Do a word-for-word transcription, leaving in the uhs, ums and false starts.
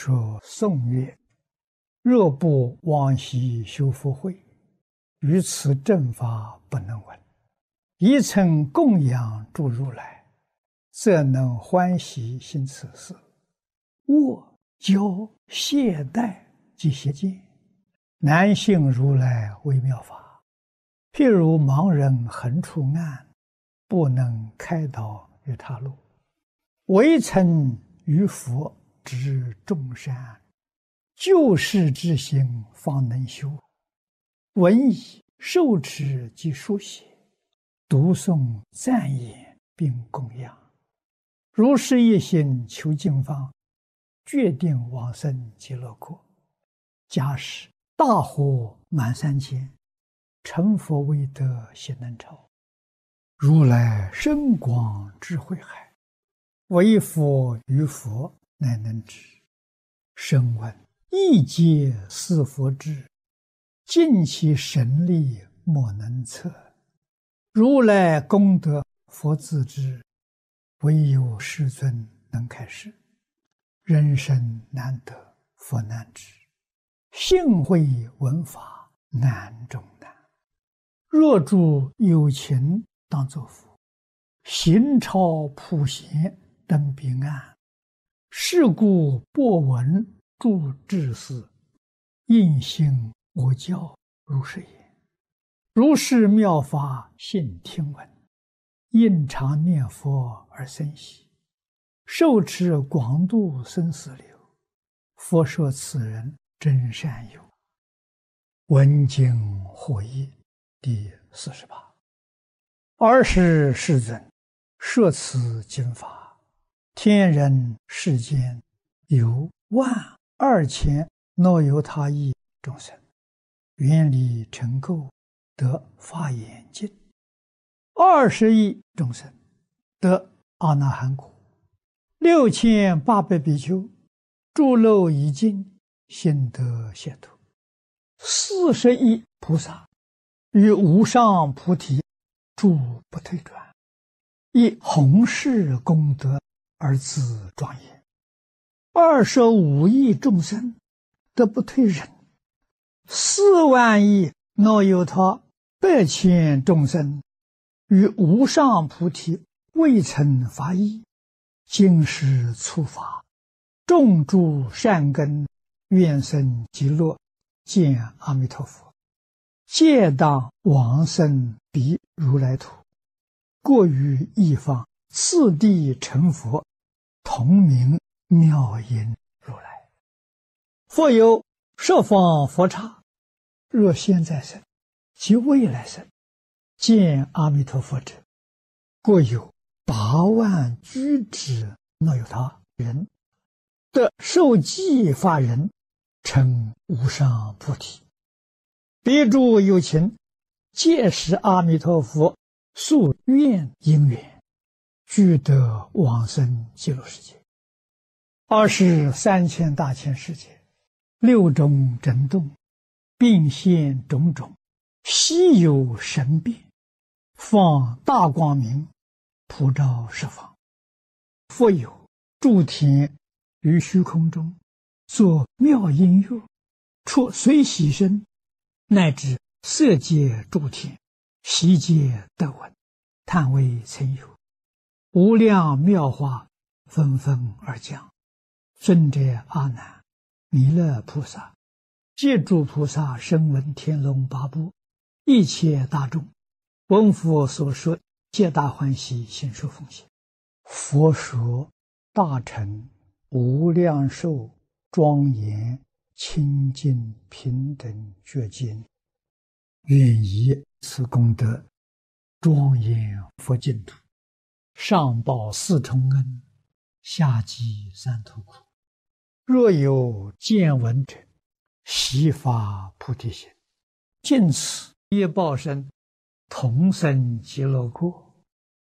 说颂曰：若不往昔修福慧，于此正法不能闻。一曾供养诸如来，则能欢喜行此事。握教懈怠及邪见，难信如来微妙法。譬如盲人横出暗，不能开导于他路。唯曾于佛知众善，救世之心方能修。闻已受持及书写，读诵赞言并供养。如是一心求经方，决定往生极乐国。假使大火满三千，成佛未得悉能超。如来深广智慧海，唯佛于佛乃能知。声闻一皆是佛智，尽其神力莫能测。如来功德佛自知，唯有世尊能开示。人生难得佛难知，幸会闻法难中难。若诸有情当作佛，行超普贤登彼岸。是故播闻诸智士，应信我教如是言。如是妙法信听闻，应常念佛而生喜。受持广度生死流，佛说此人真善友。闻经获益第四十八。尔时世尊摄此经法，天人世间有万二千若有他意众生，愿力成垢，得法眼净。二十亿众生得阿那含果。六千八百比丘诸漏已尽，心得解脱。四十亿菩萨于无上菩提诸不退转，以弘誓功德而自庄严。二十五亿众生得不退忍。四万亿若有他百千众生于无上菩提未曾发意，今时初发，种诸善根，愿生极乐，见阿弥陀佛，皆当往生彼如来土。过于一方，次第成佛，同名妙音如来。复有十方佛刹，若现在生及未来生，见阿弥陀佛者，过有八万居止若有他人，得受记法人，成无上菩提。彼诸有情，皆是阿弥陀佛宿愿因缘，俱得往生极乐世界。二十三千大千世界，六种震动，并现种种，稀有神变，放大光明，普照十方。复有诸天于虚空中，作妙音乐，出随喜声，乃至色界诸天，悉皆得闻，叹为曾有。无量妙法纷纷而降。尊者阿难、弥勒菩萨，皆诸菩萨声闻天龙八部，一切大众，闻佛所说，皆大欢喜，信受奉行。佛说大乘无量寿庄严清净平等觉经，愿以此功德庄严佛净土，上报四重恩，下济三途苦。若有见闻者，悉发菩提心，尽此业报身，同生极乐国。